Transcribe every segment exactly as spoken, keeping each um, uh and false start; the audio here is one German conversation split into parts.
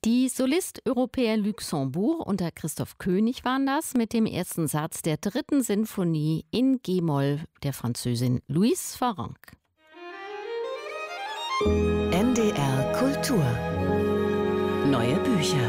Die Solistes Européens Luxembourg unter Christoph König waren das mit dem ersten Satz der dritten Sinfonie in G-Moll der Französin Louise Farrenc. N D R Kultur. Neue Bücher.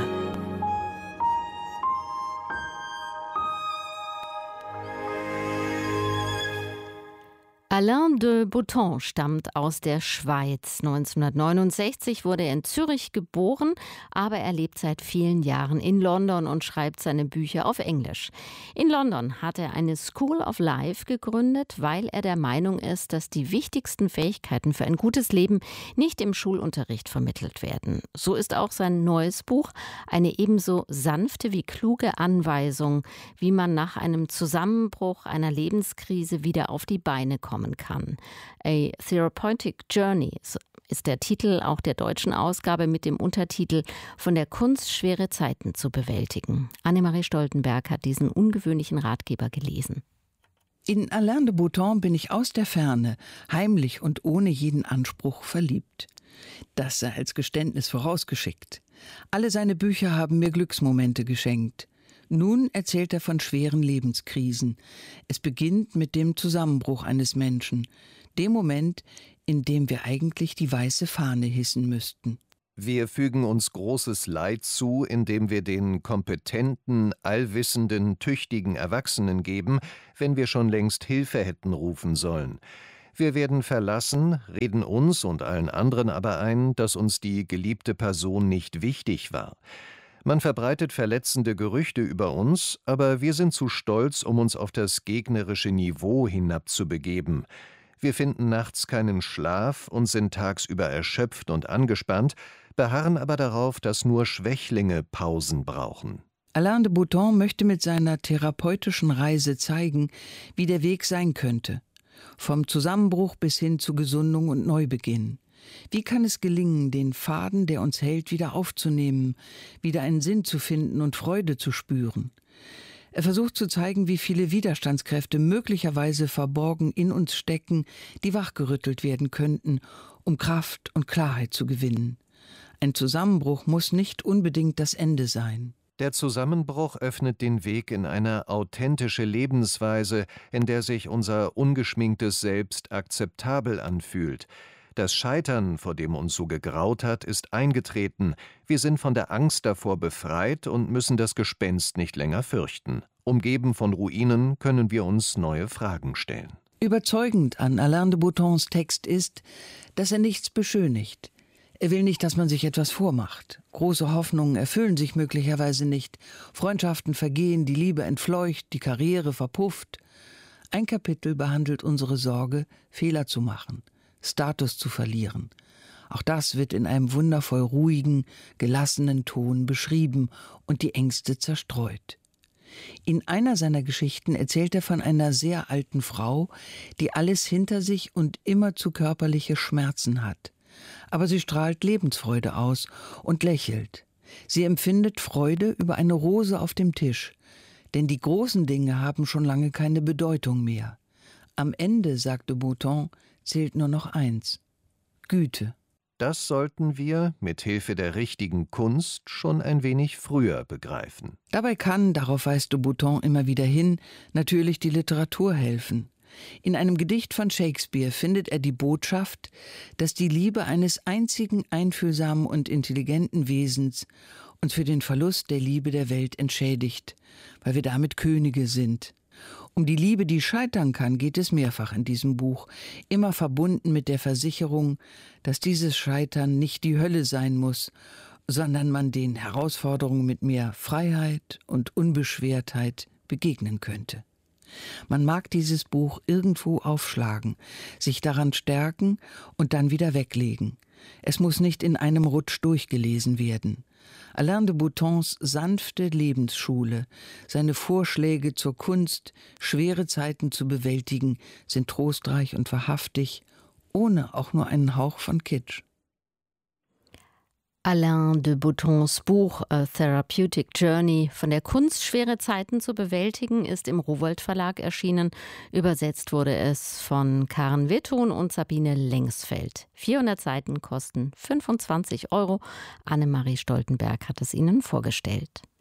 Alain de Botton stammt aus der Schweiz. neunzehnhundertneunundsechzig wurde er in Zürich geboren, aber er lebt seit vielen Jahren in London und schreibt seine Bücher auf Englisch. In London hat er eine School of Life gegründet, weil er der Meinung ist, dass die wichtigsten Fähigkeiten für ein gutes Leben nicht im Schulunterricht vermittelt werden. So ist auch sein neues Buch eine ebenso sanfte wie kluge Anweisung, wie man nach einem Zusammenbruch einer Lebenskrise wieder auf die Beine kommt. kann. A Therapeutic Journey ist der Titel auch der deutschen Ausgabe mit dem Untertitel Von der Kunst, schwere Zeiten zu bewältigen. Annemarie Stoltenberg hat diesen ungewöhnlichen Ratgeber gelesen. In Alain de Botton bin ich aus der Ferne, heimlich und ohne jeden Anspruch verliebt. Das sei als Geständnis vorausgeschickt. Alle seine Bücher haben mir Glücksmomente geschenkt. Nun erzählt er von schweren Lebenskrisen. Es beginnt mit dem Zusammenbruch eines Menschen, dem Moment, in dem wir eigentlich die weiße Fahne hissen müssten. Wir fügen uns großes Leid zu, indem wir den kompetenten, allwissenden, tüchtigen Erwachsenen geben, wenn wir schon längst Hilfe hätten rufen sollen. Wir werden verlassen, reden uns und allen anderen aber ein, dass uns die geliebte Person nicht wichtig war. Man verbreitet verletzende Gerüchte über uns, aber wir sind zu stolz, um uns auf das gegnerische Niveau hinabzubegeben. Wir finden nachts keinen Schlaf und sind tagsüber erschöpft und angespannt, beharren aber darauf, dass nur Schwächlinge Pausen brauchen. Alain de Botton möchte mit seiner therapeutischen Reise zeigen, wie der Weg sein könnte. Vom Zusammenbruch bis hin zu Gesundung und Neubeginn. Wie kann es gelingen, den Faden, der uns hält, wieder aufzunehmen, wieder einen Sinn zu finden und Freude zu spüren? Er versucht zu zeigen, wie viele Widerstandskräfte möglicherweise verborgen in uns stecken, die wachgerüttelt werden könnten, um Kraft und Klarheit zu gewinnen. Ein Zusammenbruch muss nicht unbedingt das Ende sein. Der Zusammenbruch öffnet den Weg in eine authentische Lebensweise, in der sich unser ungeschminktes Selbst akzeptabel anfühlt. Das Scheitern, vor dem uns so gegraut hat, ist eingetreten. Wir sind von der Angst davor befreit und müssen das Gespenst nicht länger fürchten. Umgeben von Ruinen können wir uns neue Fragen stellen. Überzeugend an Alain de Bottons Text ist, dass er nichts beschönigt. Er will nicht, dass man sich etwas vormacht. Große Hoffnungen erfüllen sich möglicherweise nicht. Freundschaften vergehen, die Liebe entfleucht, die Karriere verpufft. Ein Kapitel behandelt unsere Sorge, Fehler zu machen. Status zu verlieren. Auch das wird in einem wundervoll ruhigen, gelassenen Ton beschrieben und die Ängste zerstreut. In einer seiner Geschichten erzählt er von einer sehr alten Frau, die alles hinter sich und immerzu körperliche Schmerzen hat. Aber sie strahlt Lebensfreude aus und lächelt. Sie empfindet Freude über eine Rose auf dem Tisch, denn die großen Dinge haben schon lange keine Bedeutung mehr. Am Ende, sagte Botton, zählt nur noch eins: Güte. Das sollten wir, mit Hilfe der richtigen Kunst, schon ein wenig früher begreifen. Dabei kann, darauf weist de Botton immer wieder hin, natürlich die Literatur helfen. In einem Gedicht von Shakespeare findet er die Botschaft, dass die Liebe eines einzigen einfühlsamen und intelligenten Wesens uns für den Verlust der Liebe der Welt entschädigt, weil wir damit Könige sind. Um die Liebe, die scheitern kann, geht es mehrfach in diesem Buch, immer verbunden mit der Versicherung, dass dieses Scheitern nicht die Hölle sein muss, sondern man den Herausforderungen mit mehr Freiheit und Unbeschwertheit begegnen könnte. Man mag dieses Buch irgendwo aufschlagen, sich daran stärken und dann wieder weglegen. Es muss nicht in einem Rutsch durchgelesen werden. Alain de Bottons sanfte Lebensschule, seine Vorschläge zur Kunst, schwere Zeiten zu bewältigen, sind trostreich und wahrhaftig, ohne auch nur einen Hauch von Kitsch. Alain de Bottons Buch A Therapeutic Journey von der Kunst, schwere Zeiten zu bewältigen, ist im Rowohlt Verlag erschienen. Übersetzt wurde es von Karen Witthuhn und Sabine Lengsfeld. vierhundert Seiten kosten fünfundzwanzig Euro. Annemarie Stoltenberg hat es Ihnen vorgestellt.